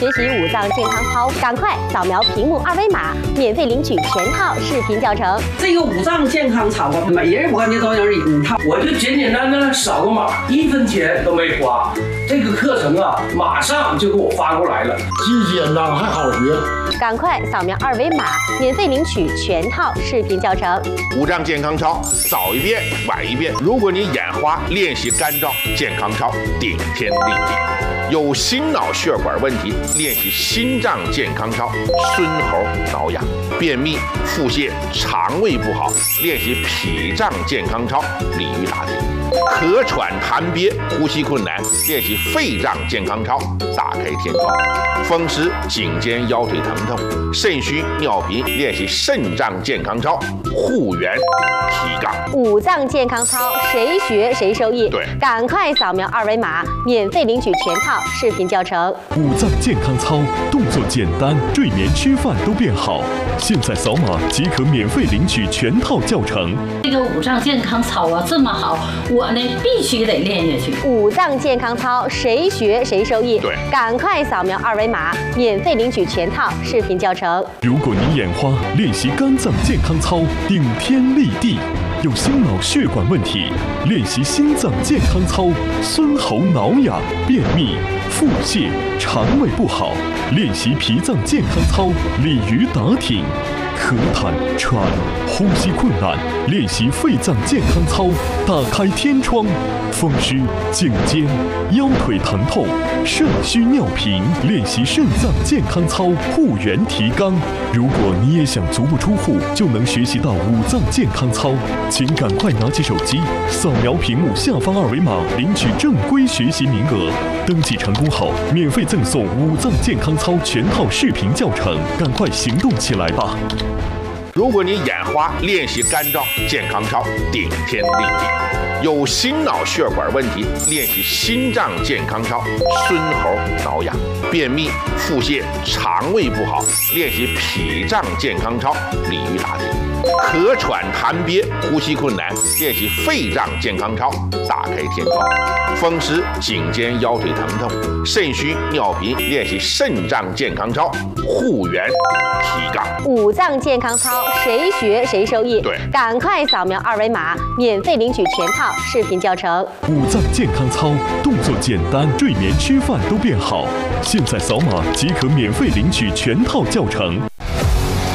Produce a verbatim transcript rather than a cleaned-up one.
学习五脏健康操，赶快扫描屏幕二维码，免费领取全套视频教程。 这个五脏健康操啊，每人我感觉都有一套， 我就简简单单扫个码，一分钱都没花。这个课程啊，马上就给我发过来了， 既简单还好学。 赶快扫描二维码，免费领取全套视频教程。 五脏健康操，早一遍晚一遍。如果你眼花，练习干燥健康操，顶天立地。有心脑血管问题，练习心脏健康操，孙猴挠痒；便秘、腹泻、肠胃不好，练习脾脏健康操，鲤鱼打挺；咳喘痰憋、呼吸困难，练习肺脏健康操，打开天窗；风湿、颈肩腰腿疼痛、肾虚尿频，练习肾脏健康操，护元提肛。 五脏健康操，谁学谁受益。 对， 赶快扫描二维码，免费领取全套视频教程。 五脏健康操，动作简单，睡眠吃饭都变好。现在扫码即可免费领取全套教程。 这个五脏健康操啊这么好，我呢必须得练下去。 五脏健康操，谁学谁受益。 对， 赶快扫描二维码，免费领取全套视频教程。 如果你眼花，练习肝脏健康操，顶天立地。有心脑血管问题，练习心脏健康操，孙喉挠痒；便秘、腹泻、肠胃不好，练习脾脏健康操，鲤鱼打挺；咳痰、喘、呼吸困难，练习肺脏健康操，打开天窗；风湿、颈肩、腰腿疼痛、肾虚尿频，练习肾脏健康操，护元提肛。如果你也想足不出户就能学习到五脏健康操，请赶快拿起手机，扫描屏幕下方二维码，领取正规学习名额。登记成功后，免费赠送五脏健康操全套视频教程，赶快行动起来吧！ 如果你眼花，练习干燥健康操，顶天立地。有心脑血管问题，练习心脏健康操，孙猴挠痒；便秘、腹泻、肠胃不好，练习脾脏健康操，鲤鱼打挺；咳喘痰憋、呼吸困难，练习肺脏健康操，打开天窗；风湿、颈肩腰腿疼痛、肾虚尿频，练习肾脏健康操，护元提肛。 五脏健康操，谁学谁受益。 对， 赶快扫描二维码，免费领取全套视频教程。 五脏健康操，动作简单，睡眠吃饭都变好。现在扫码即可免费领取全套教程。